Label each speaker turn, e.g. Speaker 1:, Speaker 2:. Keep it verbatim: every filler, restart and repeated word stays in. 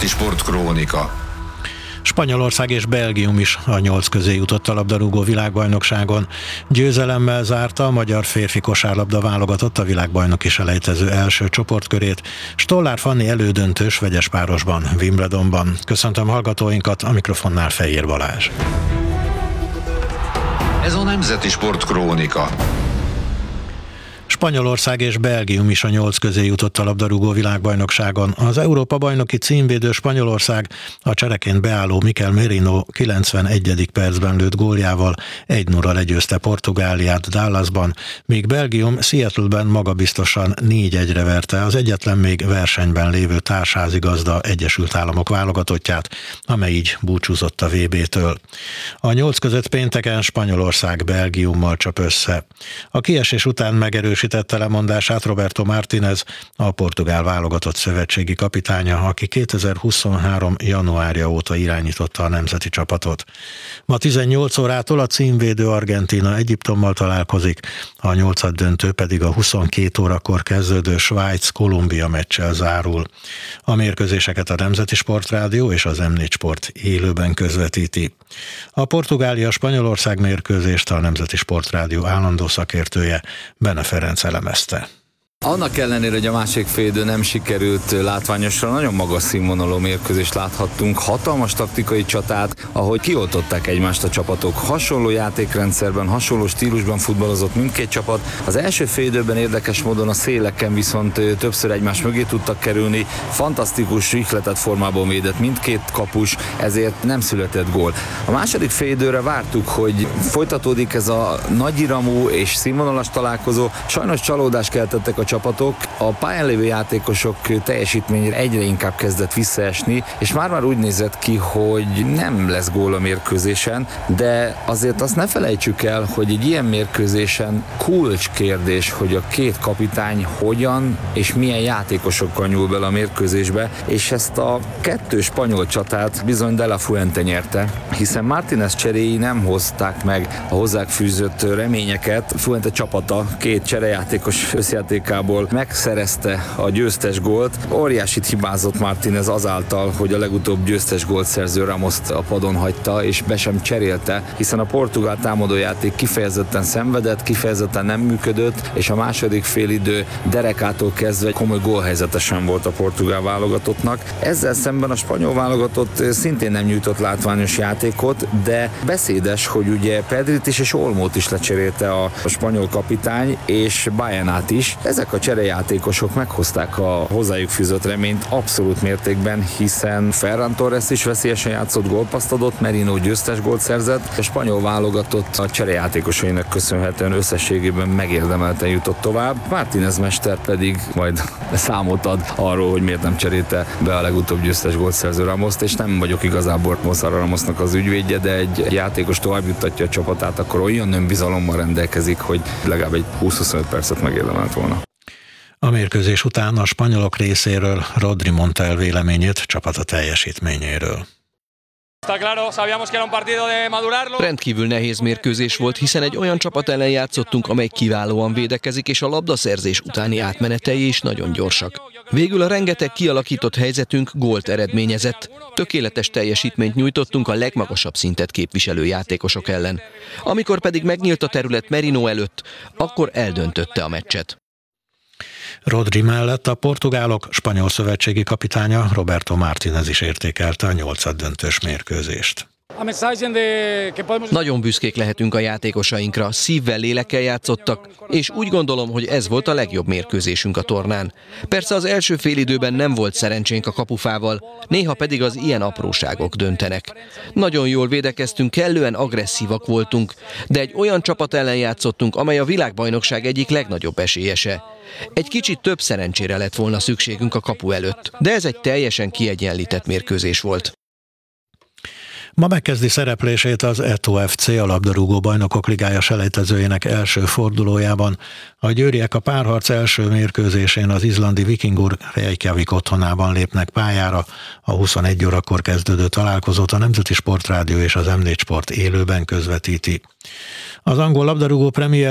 Speaker 1: Nemzeti Sport Krónika.
Speaker 2: Spanyolország és Belgium is a nyolc közé jutott a labdarúgó világbajnokságon. Győzelemmel zárta a magyar férfi kosárlabda válogatott a világbajnoki selejtező első csoportkörét, Stollár Fanni elődöntős vegyes párosban, Wimbledonban. Köszöntöm hallgatóinkat, a mikrofonnál Fejér Balázs.
Speaker 1: Ez a Nemzeti Sport Krónika.
Speaker 2: Spanyolország és Belgium is a nyolc közé jutott a labdarúgó világbajnokságon. Az Európa-bajnoki címvédő Spanyolország a csereként beálló Mikel Merino kilencvenegyedik percben lőtt góljával egy nulla legyőzte Portugáliát Dallasban, míg Belgium Seattle-ben magabiztosan négy egyre verte az egyetlen még versenyben lévő társházigazda Egyesült Államok válogatottját, amely így búcsúzott a vé bé-től. A nyolc között pénteken Spanyolország Belgiummal csap össze. A kiesés után megerősített lemondását Roberto Martínez, a portugál válogatott szövetségi kapitánya, aki kétezer-huszonhárom. januárja óta irányította a nemzeti csapatot. Ma tizennyolc órától a címvédő Argentína Egyiptommal találkozik, a nyolcaddöntő pedig a huszonkét órakor kezdődő Svájc-Kolumbia meccsel zárul. A mérkőzéseket a Nemzeti Sportrádió és az em négy Sport élőben közvetíti. A Portugália-Spanyolország mérkőzést a Nemzeti Sportrádió állandó szakértője, Bene Ferenc elemezte.
Speaker 3: Annak ellenére, hogy a másik félidő nem sikerült látványosra, nagyon magas színvonalú mérkőzést láthattunk, hatalmas taktikai csatát, ahogy kioltották egymást a csapatok. Hasonló játékrendszerben, hasonló stílusban futballozott mindkét csapat. Az első félidőben érdekes módon a széleken viszont többször egymás mögé tudtak kerülni, fantasztikus ihletett formában védett mindkét kapus, ezért nem született gól. A második félidőre vártuk, hogy folytatódik ez a nagyiramú és színvonalas találkozó. Sajnos csalódást keltettek a csapatok, a pályán lévő játékosok teljesítményre egyre inkább kezdett visszaesni, és már-már úgy nézett ki, hogy nem lesz gól a mérkőzésen, de azért azt ne felejtsük el, hogy egy ilyen mérkőzésen kulcskérdés, hogy a két kapitány hogyan és milyen játékosokkal nyúl bele a mérkőzésbe, és ezt a kettő spanyol csatát bizony De La Fuente nyerte, hiszen Martínez cseréi nem hozták meg a hozzá fűzött reményeket. Fuente csapata két cserejátékos összjátékában megszerezte a győztes gólt. Óriásit hibázott Martínez azáltal, hogy a legutóbb győztes gólt szerző Ramoszt a padon hagyta, és be sem cserélte, hiszen a portugál támadójáték kifejezetten szenvedett, kifejezetten nem működött, és a második félidő derekától kezdve komoly gólhelyzete sem volt a portugál válogatottnak. Ezzel szemben a spanyol válogatott szintén nem nyújtott látványos játékot, de beszédes, hogy ugye Pedrit is és Olmót is lecserélte a, a spanyol kapitány, és Baenát is. Ezek a cserejátékosok meghozták a hozzájuk fűzött reményt abszolút mértékben, hiszen Ferran Torres is veszélyesen játszott, gólpaszt adott, Merino győztes gólt szerzett, a spanyol válogatott a cserejátékosainak köszönhetően összességében megérdemelten jutott tovább. Martínez mester pedig majd számot ad arról, hogy miért nem cserélte be a legutóbb győztes gólt szerző Ramoszt, és nem vagyok igazából Mozart Ramosnak az ügyvédje, de egy játékos tovább juttatja a csapatát, akkor olyan önbizalommal rendelkezik, hogy legalább egy húsz-huszonöt percet megérdemelt volna.
Speaker 2: A mérkőzés után a spanyolok részéről Rodri mondta el véleményét csapata teljesítményéről.
Speaker 4: Rendkívül nehéz mérkőzés volt, hiszen egy olyan csapat ellen játszottunk, amely kiválóan védekezik, és a labdaszerzés utáni átmenetei is nagyon gyorsak. Végül a rengeteg kialakított helyzetünk gólt eredményezett. Tökéletes teljesítményt nyújtottunk a legmagasabb szintet képviselő játékosok ellen. Amikor pedig megnyílt a terület Merino előtt, akkor eldöntötte a meccset.
Speaker 2: Rodri mellett a portugálok spanyol szövetségi kapitánya Roberto Martínez is értékelte a nyolcaddöntős mérkőzést.
Speaker 4: Nagyon büszkék lehetünk a játékosainkra, szívvel, lélekkel játszottak, és úgy gondolom, hogy ez volt a legjobb mérkőzésünk a tornán. Persze az első félidőben nem volt szerencsénk a kapufával, néha pedig az ilyen apróságok döntenek. Nagyon jól védekeztünk, kellően agresszívak voltunk, de egy olyan csapat ellen játszottunk, amely a világbajnokság egyik legnagyobb esélyese. Egy kicsit több szerencsére lett volna szükségünk a kapu előtt, de ez egy teljesen kiegyenlített mérkőzés volt.
Speaker 2: Ma megkezdi szereplését az é té o ef cé, a labdarúgó bajnokok ligája selejtezőjének első fordulójában. A győriek a párharc első mérkőzésén az izlandi Vikingur Reykjavik otthonában lépnek pályára. A huszonegy órakor kezdődő találkozót a Nemzeti Sportrádió és az em négy Sport élőben közvetíti. Az angol labdarúgó premier